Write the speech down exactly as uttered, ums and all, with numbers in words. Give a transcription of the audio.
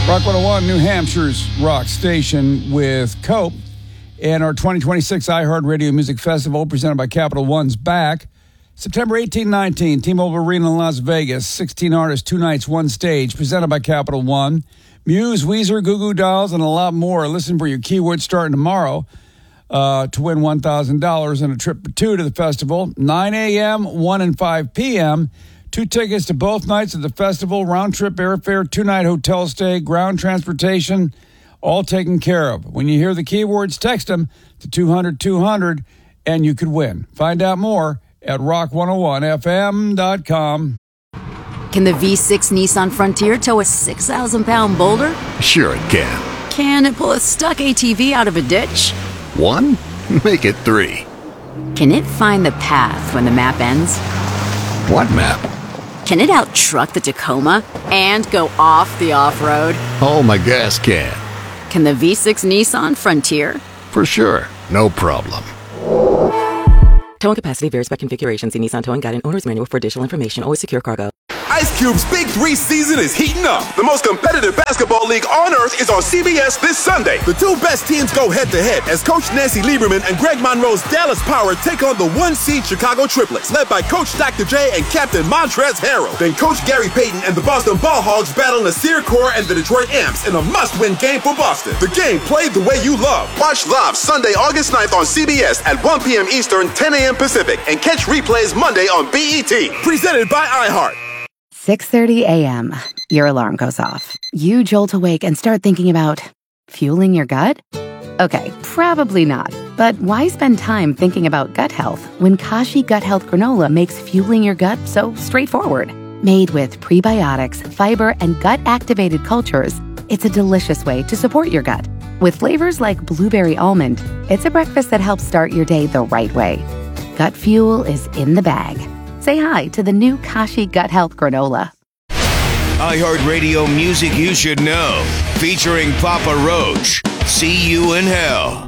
Rock one oh one, New Hampshire's rock station with Cope. And our twenty twenty-six iHeartRadio Music Festival presented by Capital One's back. September eighteenth, nineteenth, T-Mobile Arena in Las Vegas. sixteen artists, two nights, one stage, presented by Capital One. Muse, Weezer, Goo Goo Dolls, and a lot more. Listen for your keywords starting tomorrow uh, to win one thousand dollars and a trip for two to the festival. nine a.m., one and five p.m., Two tickets to both nights of the festival, round-trip airfare, two-night hotel stay, ground transportation, all taken care of. When you hear the keywords, text them to two hundred two hundred, and you could win. Find out more at rock one oh one f m dot com. Can the V six Nissan Frontier tow a six thousand pound boulder? Sure it can. Can it pull a stuck A T V out of a ditch? One? Make it three. Can it find the path when the map ends? What map? Can it out-truck the Tacoma and go off the off-road? Oh, my gas can. Can the V six Nissan Frontier? For sure. No problem. Towing capacity varies by configuration. See Nissan Towing Guide and Owner's Manual for additional information. Always secure cargo. Ice Cube's Big Three season is heating up. The most competitive basketball league on earth is on C B S this Sunday. The two best teams go head-to-head as Coach Nancy Lieberman and Greg Monroe's Dallas Power take on the one-seed Chicago Triplets, led by Coach Doctor J and Captain Montrezl Harrell. Then Coach Gary Payton and the Boston Ball Hogs battle Nasir Kaur and the Detroit Amps in a must-win game for Boston. The game played the way you love. Watch live Sunday, August ninth on C B S at one p.m. Eastern, ten a.m. Pacific, and catch replays Monday on B E T. Presented by iHeart. six thirty a.m. Your alarm goes off. You jolt awake and start thinking about fueling your gut? Okay, probably not. But why spend time thinking about gut health when Kashi Gut Health Granola makes fueling your gut so straightforward? Made with prebiotics, fiber, and gut-activated cultures, it's a delicious way to support your gut. With flavors like blueberry almond, it's a breakfast that helps start your day the right way. Gut fuel is in the bag. Say hi to the new Kashi Gut Health Granola. iHeartRadio Music You Should Know, featuring Papa Roach. See You in Hell.